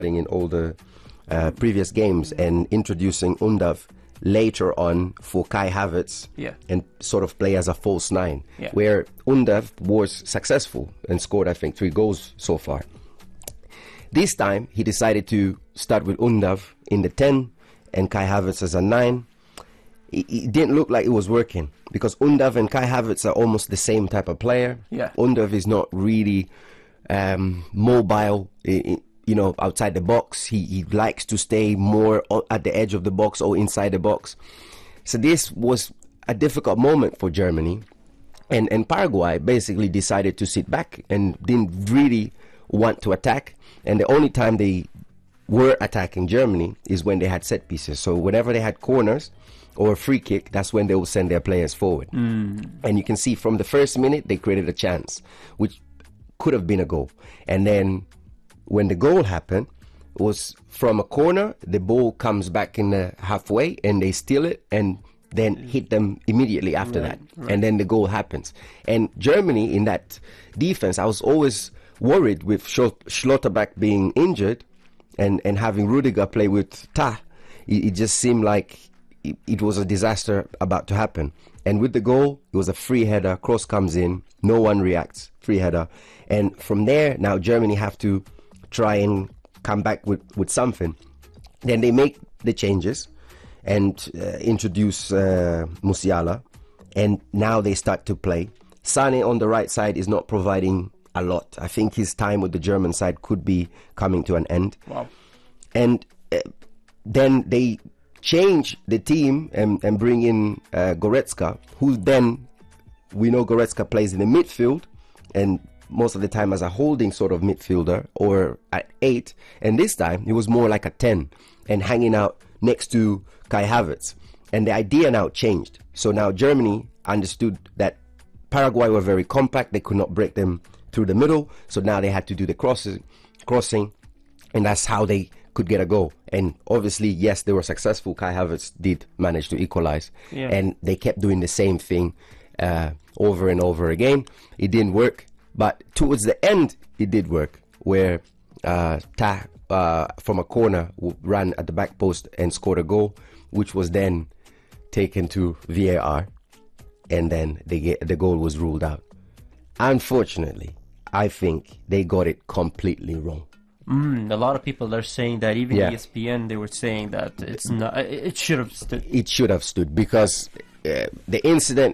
in all the previous games and introducing Undav later on for Kai Havertz and sort of play as a false nine, where Undav was successful and scored, I think, 3 goals so far. This time, he decided to start with Undav in the 10 and Kai Havertz as a 9. It didn't look like it was working because Undav and Kai Havertz are almost the same type of player. Undav is not really mobile, outside the box. He likes to stay more at the edge of the box or inside the box. So this was a difficult moment for Germany. And Paraguay basically decided to sit back and didn't really want to attack. And the only time they were attacking Germany is when they had set pieces. So whenever they had corners or a free kick, that's when they would send their players forward. And you can see from the first minute, they created a chance, which could have been a goal. And then when the goal happened, it was from a corner, the ball comes back in the halfway and they steal it and then hit them immediately after that. And then the goal happens. And Germany in that defense, I was always worried with Schlotterbeck being injured and having Rudiger play with Tah. It just seemed like it was a disaster about to happen. And with the goal, it was a free header, cross comes in, no one reacts, free header. And from there, now Germany have to try and come back with something. Then they make the changes and introduce Musiala. And now they start to play. Sane on the right side is not providing a lot. I think his time with the German side could be coming to an end. And then they change the team and bring in Goretzka, who then, we know Goretzka plays in the midfield and most of the time as a holding sort of midfielder or at 8. And this time he was more like a 10 and hanging out next to Kai Havertz. And the idea now changed. So now Germany understood that Paraguay were very compact. They could not break them through the middle. So now they had to do the crossing. And that's how they could get a goal. And obviously, yes, they were successful. Kai Havertz did manage to equalize. And they kept doing the same thing over and over again. It didn't work. But towards the end, it did work, where Tah from a corner ran at the back post and scored a goal, which was then taken to VAR. And then the goal was ruled out. Unfortunately, I think they got it completely wrong. A lot of people are saying that. Even ESPN, they were saying that it's not. It should have stood. It should have stood because the incident,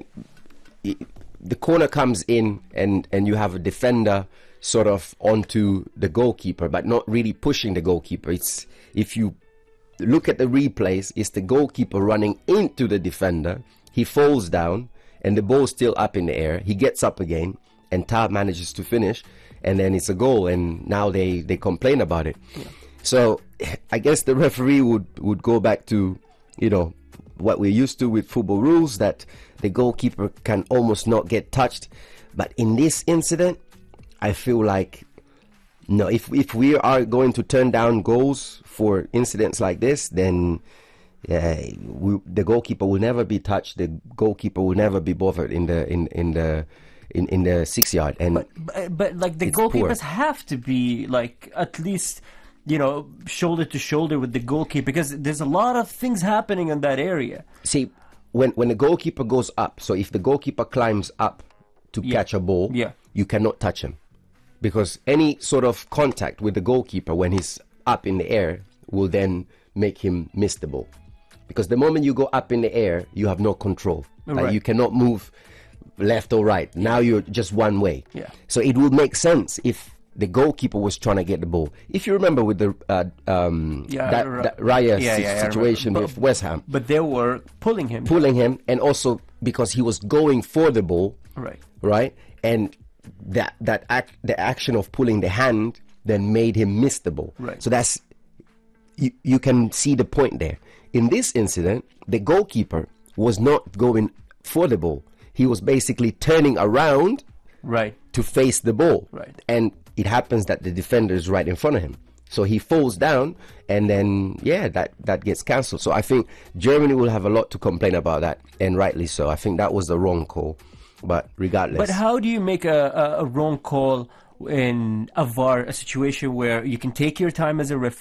the corner comes in and you have a defender sort of onto the goalkeeper, but not really pushing the goalkeeper. It's, if you look at the replays, it's the goalkeeper running into the defender. He falls down and the ball's still up in the air. He gets up again and Tah manages to finish, and then it's a goal, and now they complain about it. So I guess the referee would go back to, what we're used to with football rules, that the goalkeeper can almost not get touched. But in this incident, I feel like, no, if we are going to turn down goals for incidents like this, then the goalkeeper will never be touched. The goalkeeper will never be bothered in the 6 yard. And but like the goalkeepers have to be like at least shoulder to shoulder with the goalkeeper, because there's a lot of things happening in that area. See, when the goalkeeper goes up, so if the goalkeeper climbs up to catch a ball, you cannot touch him, because any sort of contact with the goalkeeper when he's up in the air will then make him miss the ball. Because the moment you go up in the air, you have no control. Like you cannot move left or right. Now you're just one way. So it would make sense if the goalkeeper was trying to get the ball. If you remember with the Raya situation with West Ham. But they were pulling him. And also because he was going for the ball. Right? And the action of pulling the hand then made him miss the ball. So that's, you can see the point there. In this incident, the goalkeeper was not going for the ball. He was basically turning around to face the ball. And it happens that the defender is right in front of him. So he falls down, and then, that gets cancelled. So I think Germany will have a lot to complain about that, and rightly so. I think that was the wrong call, but regardless. But how do you make a wrong call in a VAR, a situation where you can take your time as a referee?